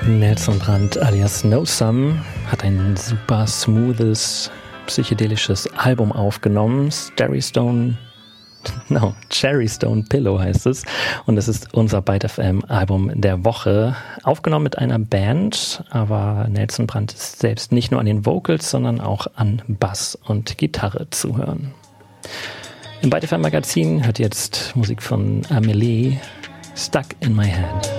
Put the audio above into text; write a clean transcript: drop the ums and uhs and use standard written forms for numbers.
Nelson Brandt alias No Sum hat ein super smoothes, psychedelisches Album aufgenommen. Cherry Stone Pillow heißt es. Und das ist unser Byte FM Album der Woche. Aufgenommen mit einer Band, aber Nelson Brandt ist selbst nicht nur an den Vocals, sondern auch an Bass und Gitarre zu hören. Im Byte FM Magazin hört ihr jetzt Musik von Amelie, Stuck in My Head.